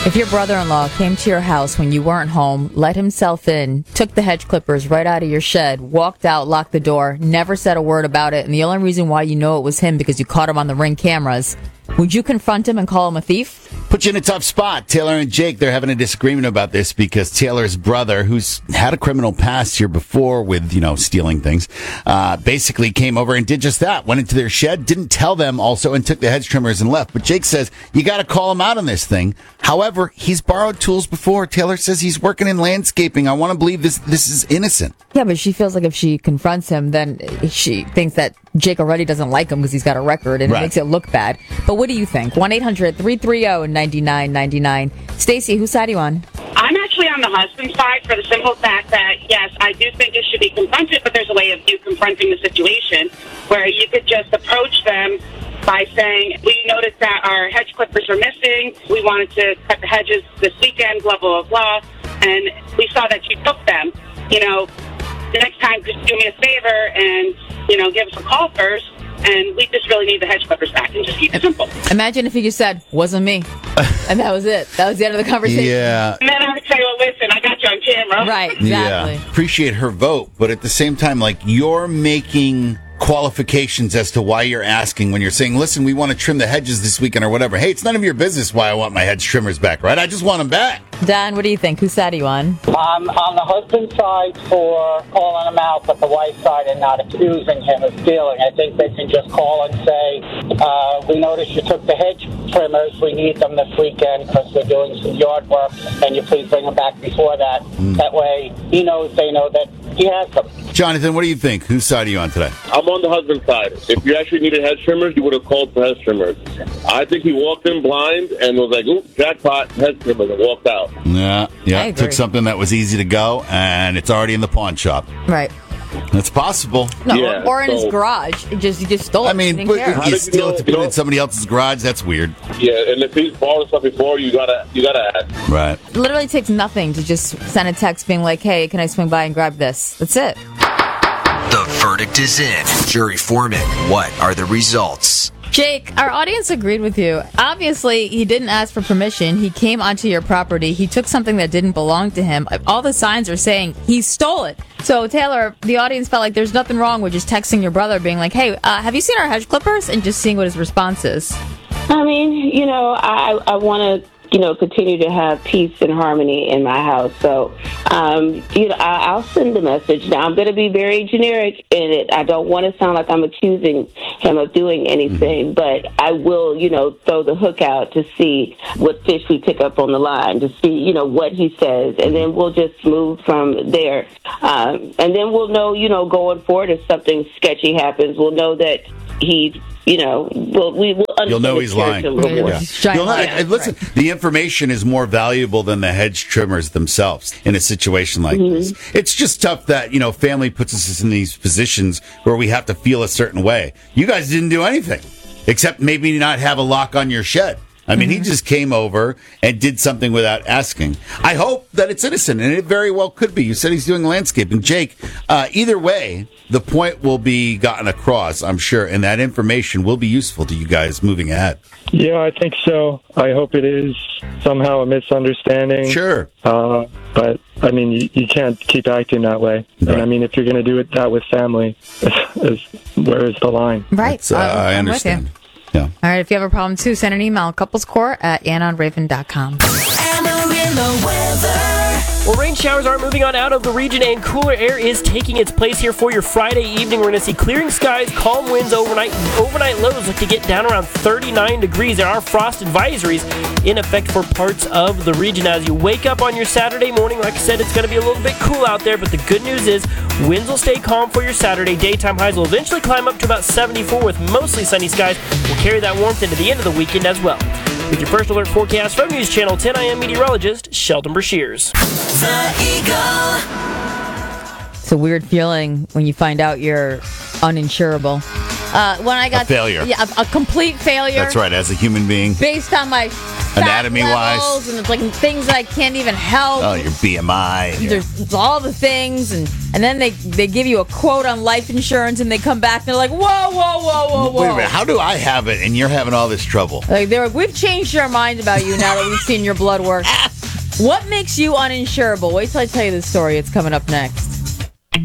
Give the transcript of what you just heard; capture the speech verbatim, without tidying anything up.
If your brother-in-law came to your house when you weren't home, let himself in, took the hedge clippers right out of your shed, walked out, locked the door, never said a word about it, and the only reason why you know it was him because you caught him on the Ring cameras, would you confront him and call him a thief? Put you in a tough spot. Taylor and Jake, they're having a disagreement about this because Taylor's brother, who's had a criminal past here before with, you know, stealing things, uh, basically came over and did just that. Went into their shed, didn't tell them also, and took the hedge trimmers and left. But Jake says, you got to call him out on this thing. However, he's borrowed tools before. Taylor says he's working in landscaping. I want to believe this this is innocent. Yeah, but she feels like if she confronts him, then she thinks that Jake already doesn't like him because he's got a record, and right. It makes it look bad. But what do you think? one eight hundred three three zero nine nine nine nine. Stacey, whose side are you on? I'm actually on the husband's side for the simple fact that, yes, I do think it should be confronted, but there's a way of you confronting the situation where you could just approach them by saying, we noticed that our hedge clippers are missing. We wanted to cut the hedges this weekend, blah, blah, blah, and we saw that you took them. You know, the next time, just do me a favor and, you know, give us a call first. And we just really need the hedge clippers back and just keep it simple. Imagine if he just said, wasn't me. And that was it. That was the end of the conversation. Yeah. And then I would say, well, listen, I got you on camera. Right, exactly. Yeah. Appreciate her vote, but at the same time, like, you're making qualifications as to why you're asking when you're saying, listen, we want to trim the hedges this weekend or whatever. Hey, it's none of your business why I want my hedge trimmers back, right? I just want them back. Dan, what do you think? Whose side are you on? I'm on the husband's side for calling him out, but the wife's side and not accusing him of stealing. I think they can just call and say, uh, we noticed you took the hedge trimmers. We need them this weekend because we're doing some yard work. Can you please bring them back before that? Mm. That way he knows they know that he has them. Jonathan, what do you think? Whose side are you on today? I'm on the husband's side. If you actually needed hedge trimmers, you would have called for hedge trimmers. I think he walked in blind and was like, ooh, jackpot, hedge trimmers, and walked out. Yeah, yeah. Took something that was easy to go, and it's already in the pawn shop. Right. That's possible. No, yeah, or in so, his garage. It just, he just stole it. I mean, but you, you steal it to put it in somebody else's garage? That's weird. Yeah, and if he's borrowed stuff before, you gotta, you gotta ask. Right. It literally takes nothing to just send a text being like, hey, can I swing by and grab this? That's it. The verdict is in. Jury foreman, what are the results? Jake, our audience agreed with you. Obviously, he didn't ask for permission. He came onto your property. He took something that didn't belong to him. All the signs are saying he stole it. So, Taylor, the audience felt like there's nothing wrong with just texting your brother being like, hey, uh, have you seen our hedge clippers? And just seeing what his response is. I mean, you know, I, I want to, you know, continue to have peace and harmony in my house. So, um, you know, I, I'll send the message. Now, I'm going to be very generic in it. I don't want to sound like I'm accusing him of doing anything, but I will, you know, throw the hook out to see what fish we pick up on the line, to see, you know, what he says, and then we'll just move from there. Um, and then we'll know, you know, going forward, if something sketchy happens, we'll know that he's, you know, we'll, we will understand. You'll know he's lying. Yeah. You'll know, Yeah, listen, right. The information is more valuable than the hedge trimmers themselves in a situation like mm-hmm. this. It's just tough that, you know, family puts us in these positions where we have to feel a certain way. You guys didn't do anything except maybe not have a lock on your shed. I mean, mm-hmm. he just came over and did something without asking. I hope that it's innocent, and it very well could be. You said he's doing landscaping. Jake, uh, either way, the point will be gotten across, I'm sure, and that information will be useful to you guys moving ahead. Yeah, I think so. I hope it is somehow a misunderstanding. Sure. Uh, but, I mean, you, you can't keep acting that way. Right. And, I mean, if you're going to do it that with family, is, is, where is the line? Right. Uh, I understand. Yeah. All right, if you have a problem, too, send an email, couplescore at anna and raven dot com. Amarillo weather. Well, rain showers are moving on out of the region, and cooler air is taking its place here for your Friday evening. We're going to see clearing skies, calm winds overnight. Overnight lows look to get down around thirty-nine degrees. There are frost advisories in effect for parts of the region. As you wake up on your Saturday morning, like I said, it's going to be a little bit cool out there, but the good news is winds will stay calm for your Saturday. Daytime highs will eventually climb up to about seventy-four with mostly sunny skies. We'll carry that warmth into the end of the weekend as well. With your first alert forecast from News Channel ten, I am meteorologist Sheldon Brashears. The Eagle. It's a weird feeling when you find out you're uninsurable. Uh, when I got a failure. Yeah, a, a complete failure. That's right, as a human being. Based on my fat Anatomy-wise. levels, and it's like things that I can't even help. Oh, your B M I. and your- There's it's all the things, and, and then they, they give you a quote on life insurance, and they come back and they're like, whoa, whoa, whoa, whoa, whoa. Wait a minute. How do I have it and you're having all this trouble? Like they're like, we've changed our mind about you now that we've seen your blood work. What makes you uninsurable? Wait till I tell you this story. It's coming up next.